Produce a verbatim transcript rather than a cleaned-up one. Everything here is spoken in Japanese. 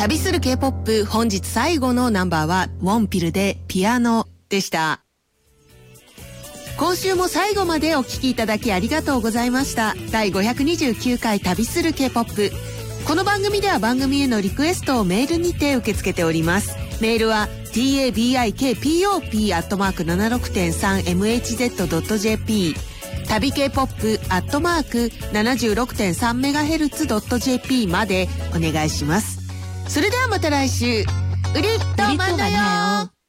旅する K-ポップ 本日最後のナンバーはウォンピルでピアノでした。今週も最後までお聴きいただきありがとうございました。だいごひゃくにじゅうきゅうかい旅する K-ポップ。この番組では番組へのリクエストをメールにて受け付けております。メールは ティーエービーアイケーピーオーピー アットマーク ななじゅうろくてんさんエムエイチゼット ドット ジェーピー 旅 K-ポップ アットマーク ななじゅうろくてんさんメガヘルツ ドット ジェーピー までお願いします。それではまた来週。うりっとまんなよ。